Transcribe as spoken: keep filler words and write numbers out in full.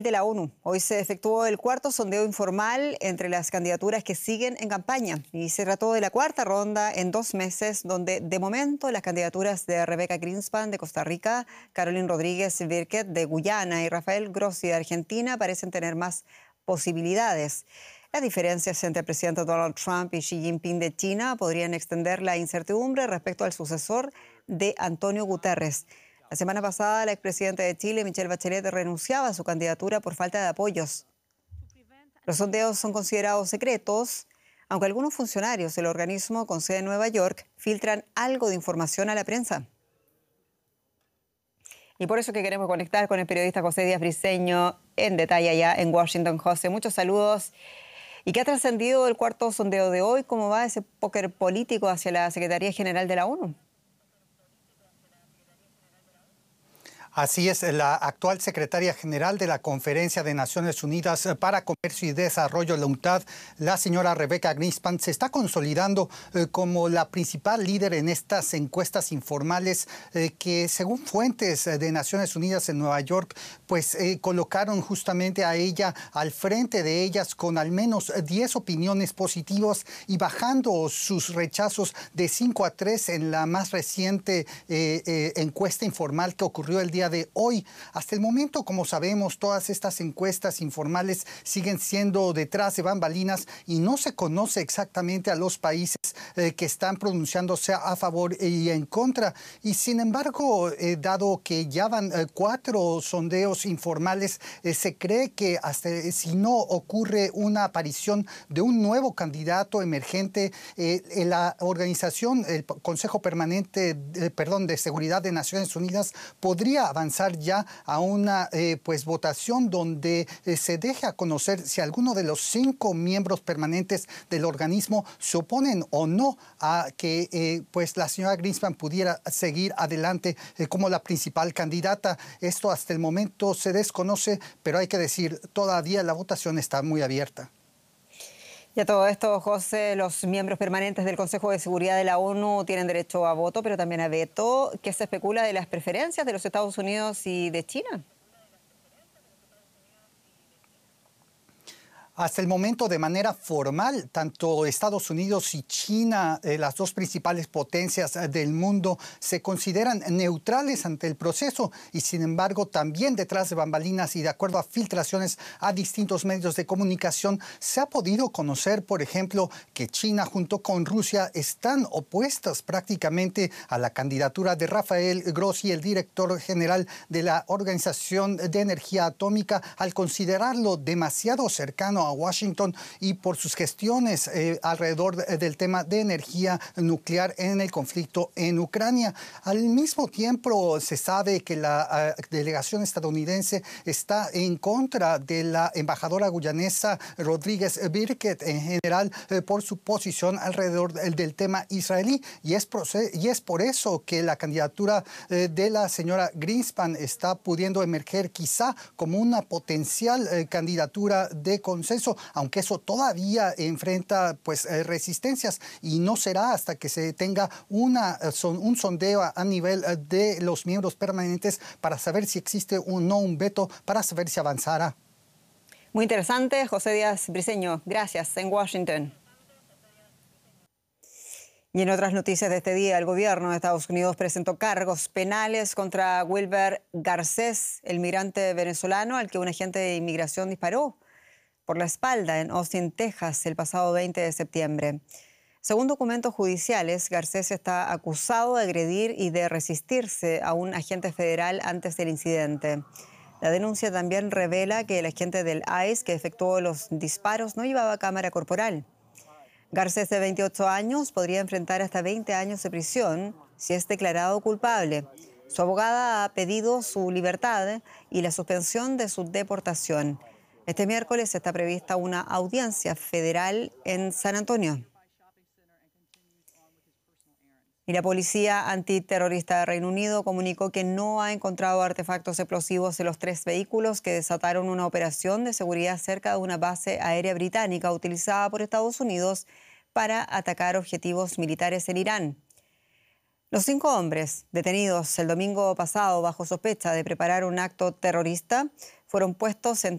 De la ONU. Hoy se efectuó el cuarto sondeo informal entre las candidaturas que siguen en campaña y se trató de la cuarta ronda en dos meses, donde de momento las candidaturas de Rebecca Greenspan de Costa Rica, Caroline Rodríguez Birkett de Guyana y Rafael Grossi de Argentina parecen tener más posibilidades. Las diferencias entre el presidente Donald Trump y Xi Jinping de China podrían extender la incertidumbre respecto al sucesor de Antonio Guterres. La semana pasada, la expresidenta de Chile, Michelle Bachelet, renunciaba a su candidatura por falta de apoyos. Los sondeos son considerados secretos, aunque algunos funcionarios del organismo con sede en Nueva York filtran algo de información a la prensa. Y por eso que queremos conectar con el periodista José Díaz Briceño en detalle allá en Washington. José, muchos saludos. ¿Y qué ha trascendido el cuarto sondeo de hoy? ¿Cómo va ese póker político hacia la Secretaría General de la ONU? Así es, la actual secretaria general de la Conferencia de Naciones Unidas para Comercio y Desarrollo, la UNCTAD, la señora Rebecca Greenspan, se está consolidando eh, como la principal líder en estas encuestas informales eh, que, según fuentes de Naciones Unidas en Nueva York, pues eh, colocaron justamente a ella al frente de ellas con al menos diez opiniones positivas y bajando sus rechazos de cinco a tres en la más reciente eh, eh, encuesta informal que ocurrió el día de hoy. Hasta el momento, como sabemos, todas estas encuestas informales siguen siendo detrás de bambalinas y no se conoce exactamente a los países eh, que están pronunciándose a favor y en contra. Y sin embargo, eh, dado que ya van eh, cuatro sondeos informales, eh, se cree que hasta eh, si no ocurre una aparición de un nuevo candidato emergente, eh, la organización, el Consejo Permanente, eh, perdón, de Seguridad de Naciones Unidas podría avanzar ya a una eh, pues votación donde eh, se deje a conocer si alguno de los cinco miembros permanentes del organismo se oponen o no a que eh, pues la señora Greenspan pudiera seguir adelante eh, como la principal candidata. Esto hasta el momento se desconoce, pero hay que decir, todavía la votación está muy abierta. Y a todo esto, José, los miembros permanentes del Consejo de Seguridad de la ONU tienen derecho a voto, pero también a veto. ¿Qué se especula de las preferencias de los Estados Unidos y de China? Hasta el momento, de manera formal, tanto Estados Unidos y China, eh, las dos principales potencias eh, del mundo, se consideran neutrales ante el proceso y, sin embargo, también detrás de bambalinas y de acuerdo a filtraciones a distintos medios de comunicación, se ha podido conocer, por ejemplo, que China junto con Rusia están opuestas prácticamente a la candidatura de Rafael Grossi, el director general de la Organización de Energía Atómica, al considerarlo demasiado cercano a Washington y por sus gestiones eh, alrededor del tema de energía nuclear en el conflicto en Ucrania. Al mismo tiempo, se sabe que la uh, delegación estadounidense está en contra de la embajadora guyanesa Rodríguez Birkett, en general eh, por su posición alrededor del, del tema israelí, y es, y es por eso que la candidatura eh, de la señora Greenspan está pudiendo emerger quizá como una potencial eh, candidatura de consenso, aunque eso todavía enfrenta pues eh, resistencias y no será hasta que se tenga una, son, un sondeo a, a nivel eh, de los miembros permanentes para saber si existe o no un veto, para saber si avanzará. Muy interesante, José Díaz Briceño. Gracias, en Washington. Y en otras noticias de este día, el gobierno de Estados Unidos presentó cargos penales contra Wilber Garcés, el migrante venezolano al que un agente de inmigración disparó por la espalda en Austin, Texas, el pasado veinte de septiembre. Según documentos judiciales, Garcés está acusado de agredir y de resistirse a un agente federal antes del incidente. La denuncia también revela que el agente del I C E que efectuó los disparos no llevaba cámara corporal. Garcés, de veintiocho años, podría enfrentar hasta veinte años de prisión si es declarado culpable. Su abogada ha pedido su libertad y la suspensión de su deportación. Este miércoles está prevista una audiencia federal en San Antonio. Y la policía antiterrorista de Reino Unido comunicó que no ha encontrado artefactos explosivos en los tres vehículos que desataron una operación de seguridad cerca de una base aérea británica utilizada por Estados Unidos para atacar objetivos militares en Irán. Los cinco hombres detenidos el domingo pasado bajo sospecha de preparar un acto terrorista fueron puestos en